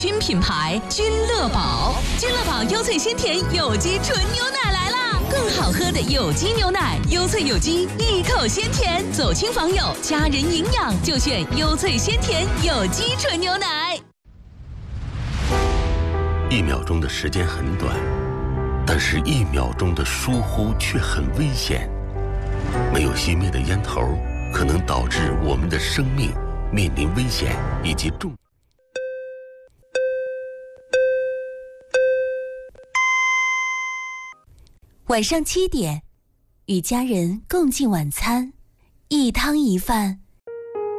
新品牌君乐宝，君乐宝优萃鲜甜有机纯牛奶来啦！更好喝的有机牛奶，优萃有机，一口鲜甜，走亲访友，家人营养就选优萃鲜甜有机纯牛奶。 1秒钟的时间很短，但是1秒钟的疏忽却很危险。没有熄灭的烟头，可能导致我们的生命面临危险以及重。 晚上7点，与家人共进晚餐，一汤一饭，